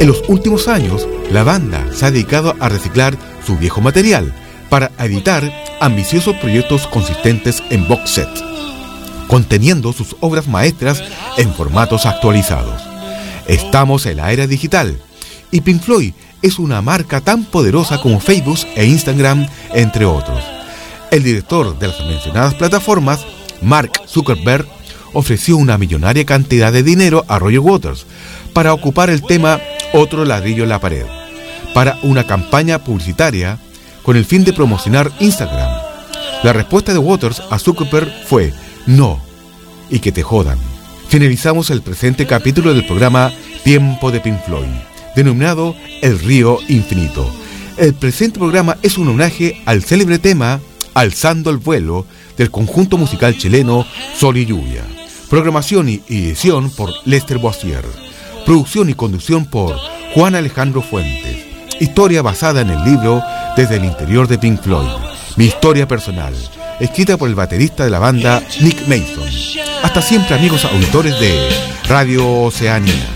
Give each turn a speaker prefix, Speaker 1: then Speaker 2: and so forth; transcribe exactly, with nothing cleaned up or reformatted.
Speaker 1: En los últimos años, la banda se ha dedicado a reciclar su viejo material para editar ambiciosos proyectos consistentes en box set, conteniendo sus obras maestras en formatos actualizados. Estamos en la era digital y Pink Floyd es una marca tan poderosa como Facebook e Instagram, entre otros. El director de las mencionadas plataformas, Mark Zuckerberg, ofreció una millonaria cantidad de dinero a Roger Waters para ocupar el tema Otro ladrillo en la pared, para una campaña publicitaria con el fin de promocionar Instagram. La respuesta de Waters a Zuckerberg fue no, y que te jodan. Finalizamos el presente capítulo del programa Tiempo de Pink Floyd, denominado El Río Infinito. El presente programa es un homenaje al célebre tema Alzando el vuelo del conjunto musical chileno Sol y Lluvia. Programación y edición por Lester Boissier. Producción y conducción por Juan Alejandro Fuentes. Historia basada en el libro Desde el interior de Pink Floyd, mi historia personal, escrita por el baterista de la banda Nick Mason. Hasta siempre, amigos auditores de Radio Oceanía.